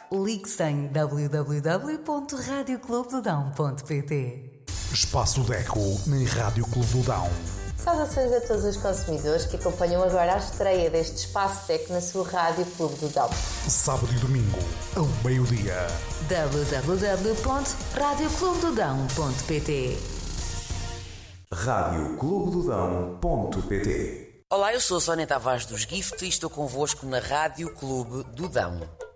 Ligue-se em www.radioclubedodão.pt. Espaço Deco na Rádio Clube do Dão. Saudações a todos os consumidores que acompanham agora a estreia deste Espaço Deco na sua Rádio Clube do Dão. Sábado e domingo, ao meio-dia. www.radioclubedodão.pt. radioclubedodão.pt. Olá, eu sou a Sónia Tavares dos Gift e estou convosco na Rádio Clube do Dão.